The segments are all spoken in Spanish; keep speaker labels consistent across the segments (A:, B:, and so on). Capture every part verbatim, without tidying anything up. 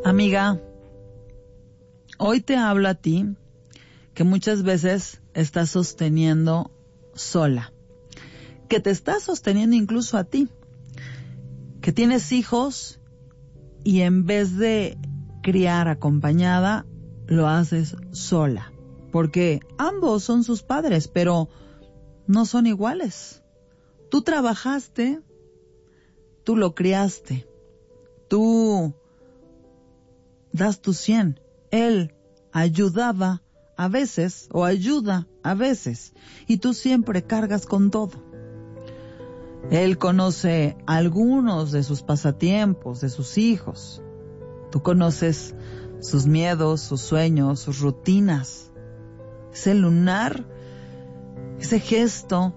A: Amiga, hoy te hablo a ti que muchas veces estás sosteniendo sola, que te estás sosteniendo incluso a ti, que tienes hijos y en vez de criar acompañada, lo haces sola, porque ambos son sus padres, pero no son iguales. Tú trabajaste, tú lo criaste, tú das tu cien. Él ayudaba a veces o ayuda a veces y tú siempre cargas con todo. Él conoce algunos de sus pasatiempos, de sus hijos. Tú conoces sus miedos, sus sueños, sus rutinas. Ese lunar, ese gesto,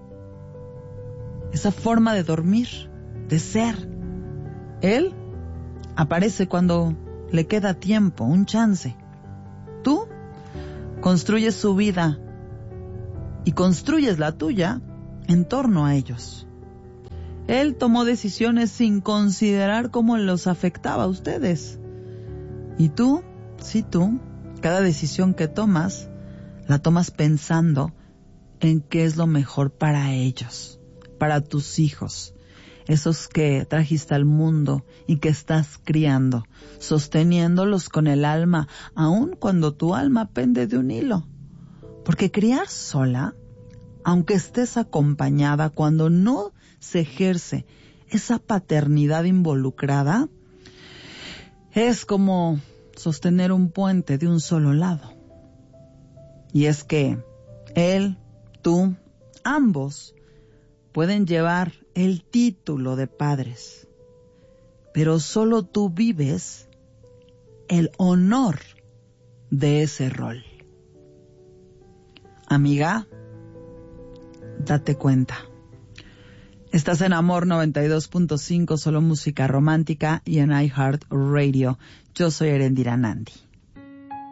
A: esa forma de dormir, de ser. Él aparece cuando le queda tiempo, un chance. Tú construyes su vida y construyes la tuya en torno a ellos. Él tomó decisiones sin considerar cómo los afectaba a ustedes. Y tú, sí tú, cada decisión que tomas, la tomas pensando en qué es lo mejor para ellos, para tus hijos. Esos que trajiste al mundo y que estás criando, sosteniéndolos con el alma, aun cuando tu alma pende de un hilo. Porque criar sola, aunque estés acompañada, cuando no se ejerce esa paternidad involucrada, es como sostener un puente de un solo lado. Y es que él, tú, ambos pueden llevar el título de padres, pero solo tú vives el honor de ese rol. Amiga, date cuenta. Estás en Amor noventa y dos punto cinco, solo música romántica, y en iHeartRadio. Yo soy Erendira Nandi.